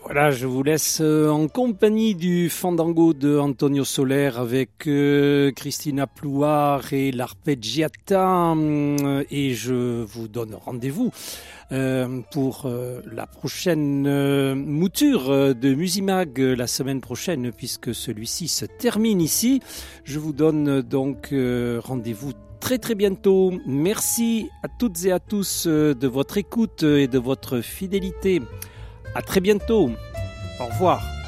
Voilà, je vous laisse en compagnie du Fandango de Antonio Soler avec Christina Plouard et l'Arpeggiata et je vous donne rendez-vous pour la prochaine mouture de Musimag la semaine prochaine puisque celui-ci se termine ici. Je vous donne donc rendez-vous très très bientôt. Merci à toutes et à tous de votre écoute et de votre fidélité. À très bientôt. Au revoir.